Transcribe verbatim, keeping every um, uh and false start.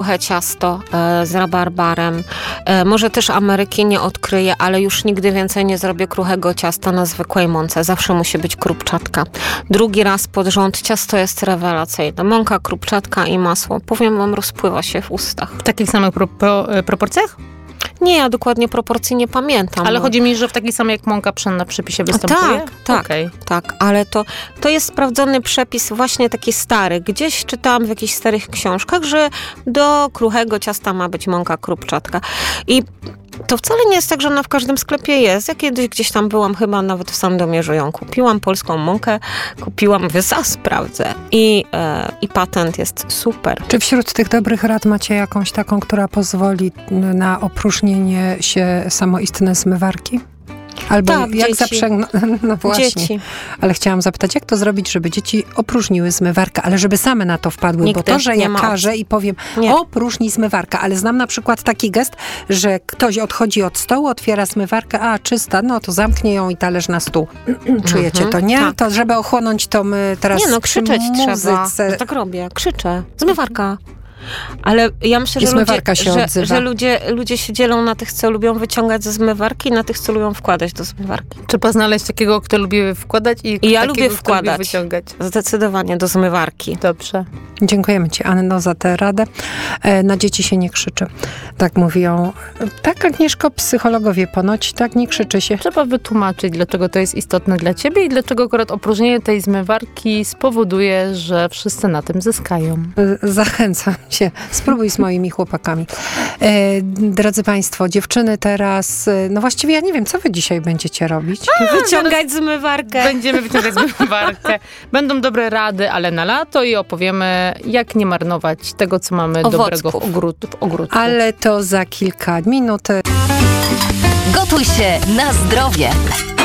kruche ciasto e, z rabarbarem. E, może też Ameryki nie odkryję, ale już nigdy więcej nie zrobię kruchego ciasta na zwykłej mące. Zawsze musi być krupczatka. Drugi raz pod rząd ciasto jest rewelacyjne. Mąka, krupczatka i masło. Powiem wam, rozpływa się w ustach. W takich samych pro, pro, proporcjach? Nie, ja dokładnie proporcji nie pamiętam. Ale no. chodzi mi, że w takiej samej jak mąka pszenna w przepisie występuje? Tak, tak, okay. tak, ale to, to jest sprawdzony przepis właśnie taki stary. Gdzieś czytałam w jakichś starych książkach, że do kruchego ciasta ma być mąka krupczatka. I to wcale nie jest tak, że ona w każdym sklepie jest. Ja kiedyś gdzieś tam byłam, chyba nawet w Sandomierzu ją kupiłam, polską mąkę kupiłam, mówię, za sprawdzę. I, e, I patent jest super. Czy wśród tych dobrych rad macie jakąś taką, która pozwoli na opróżnienie się samoistne zmywarki? Albo tak, jak dzieci. zaprzęgnąć... No właśnie. Dzieci. Ale chciałam zapytać, jak to zrobić, żeby dzieci opróżniły zmywarkę, ale żeby same na to wpadły, Nigdy bo to, że nie ja ma każę i powiem, Nie. opróżnij zmywarkę, ale znam na przykład taki gest, że ktoś odchodzi od stołu, otwiera zmywarkę, a czysta, no to zamknie ją i talerz na stół. Czujecie to, nie? tak. To żeby ochłonąć, to my teraz Nie no, przy krzyczeć trzeba. muzyce... No tak robię, krzyczę. Zmywarka. Ale ja myślę, I że, ludzie, zmywarka się że, odzywa. że ludzie, ludzie się dzielą na tych, co lubią wyciągać ze zmywarki i na tych, co lubią wkładać do zmywarki. Trzeba znaleźć takiego, kto lubi wkładać i, I ja takiego, lubię kto wkładać. lubi wyciągać. Zdecydowanie do zmywarki. Dobrze. Dziękujemy ci, Anno, za tę radę. E, na dzieci się nie krzyczy. Tak mówią. Tak, Agnieszko, psychologowie ponoć, tak nie krzyczy się. Trzeba wytłumaczyć, dlaczego to jest istotne dla ciebie i dlaczego akurat opróżnienie tej zmywarki spowoduje, że wszyscy na tym zyskają. E, Zachęcam cię. Spróbuj z moimi chłopakami. E, drodzy państwo, dziewczyny teraz, e, no właściwie ja nie wiem, co wy dzisiaj będziecie robić? A, wyciągać zmywarkę. Będziemy wyciągać zmywarkę. Będą dobre rady, ale na lato i opowiemy, jak nie marnować tego, co mamy Owocków. dobrego w, ogród, w ogródku. Ale to za kilka minut. Gotuj się na zdrowie.